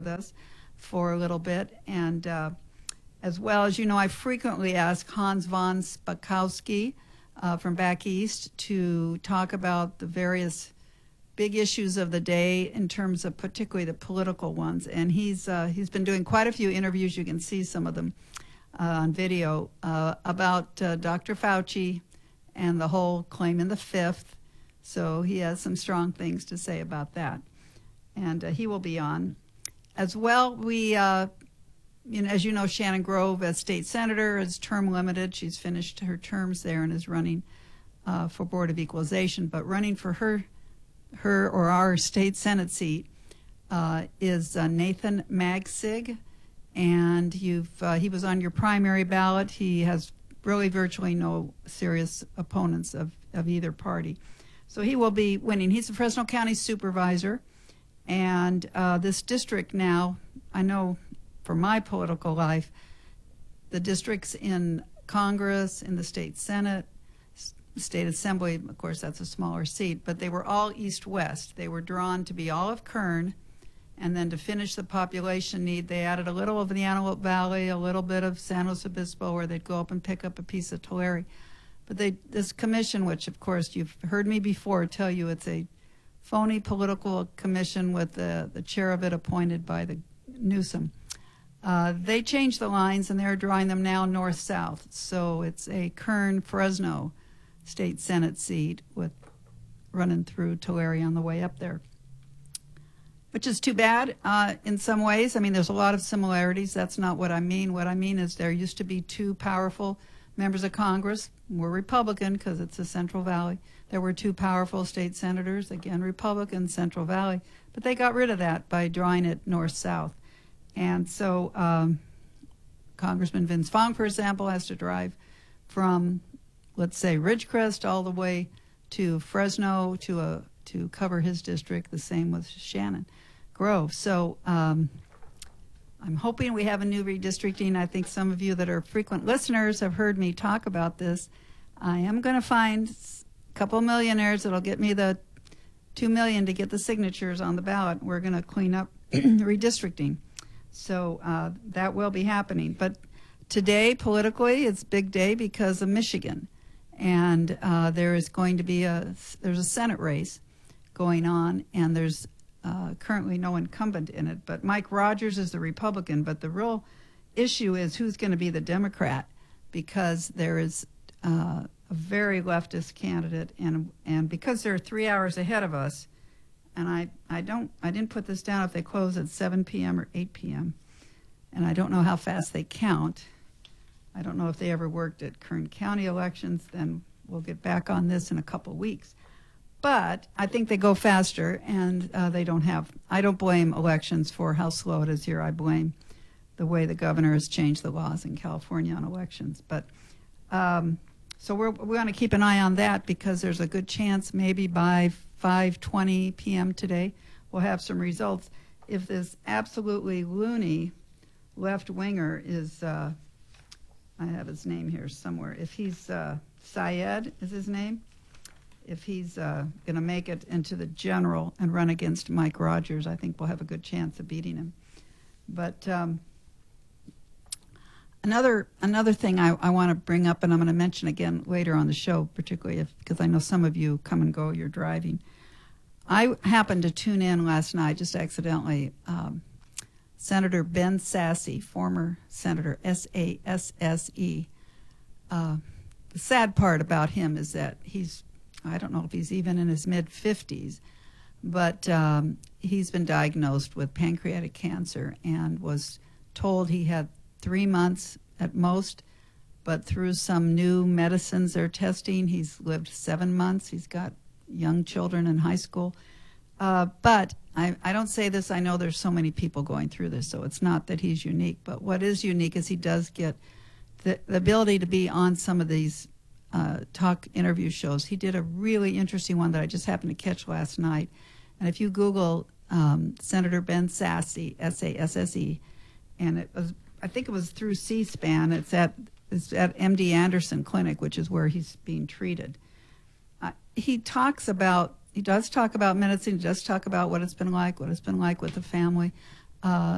us for a little bit. And as well as, I frequently ask Hans von Spakovsky from back east to talk about the various big issues of the day in terms of particularly the political ones. And he's been doing quite a few interviews. You can see some of them on video about Dr. Fauci and the whole claim in the fifth. So he has some strong things to say about that. And he will be on. As well, we, as you know, Shannon Grove as state senator is term limited. She's finished her terms there and is running for Board of Equalization. But running for her or our state Senate seat is Nathan Magsig. And he was on your primary ballot. He has really virtually no serious opponents of either party. So he will be winning. He's the Fresno County supervisor. And this district now, I know for my political life, the districts in Congress, in the state Senate, state assembly, of course, that's a smaller seat, but they were all east-west. They were drawn to be all of Kern. And then to finish the population need, they added a little of the Antelope Valley, a little bit of San Luis Obispo, where they'd go up and pick up a piece of Tulare. But this commission, which of course you've heard me before tell you it's a phony political commission with the chair of it appointed by the Newsom. They changed the lines and they're drawing them now north-south. So it's a Kern-Fresno state Senate seat with running through Tulare on the way up there. Which is too bad in some ways. I mean, there's a lot of similarities. That's not what I mean. What I mean is there used to be two powerful members of Congress. We're Republican because it's the Central Valley. There were two powerful state senators, again, Republican, Central Valley. But they got rid of that by drawing it north-south. And so Congressman Vince Fong, for example, has to drive from, let's say, Ridgecrest all the way to Fresno to cover his district. The same with Shannon Grove. So I'm hoping we have a new redistricting. I think some of you that are frequent listeners have heard me talk about this. I am going to find a couple of millionaires that'll get me the $2 million to get the signatures on the ballot. We're going to clean up redistricting. So that will be happening. But today, politically, it's a big day because of Michigan. And there is going to be there's a Senate race going on, and there's currently no incumbent in it. But Mike Rogers is the Republican, but the real issue is who's going to be the Democrat, because there is a very leftist candidate, and because they're 3 hours ahead of us, and I didn't put this down if they close at 7 p.m. or 8 p.m., and I don't know how fast they count. I don't know if they ever worked at Kern County elections. Then we'll get back on this in a couple of weeks. But I think they go faster, and they don't have. I don't blame elections for how slow it is here. I blame the way the governor has changed the laws in California on elections. But so we're going to keep an eye on that, because there's a good chance maybe by 5:20 p.m. today we'll have some results. If this absolutely loony left-winger is, I have his name here somewhere. If he's Syed is his name. If he's going to make it into the general and run against Mike Rogers, I think we'll have a good chance of beating him. But another thing I want to bring up, and I'm going to mention again later on the show, particularly because I know some of you come and go, you're driving. I happened to tune in last night, just accidentally. Senator Ben Sasse, former Senator S-A-S-S-E. The sad part about him is that I don't know if he's even in his mid-50s, but he's been diagnosed with pancreatic cancer and was told he had 3 months at most, but through some new medicines they're testing, he's lived 7 months. He's got young children in high school. But I don't say this, I know there's so many people going through this, so it's not that he's unique. But what is unique is he does get the ability to be on some of these talk interview shows. He did a really interesting one that I just happened to catch last night. And if you Google Senator Ben Sasse, S-A-S-S-E, and I think it was through C-SPAN, it's at MD Anderson Clinic, which is where he's being treated. He does talk about medicine, he does talk about what it's been like with the family.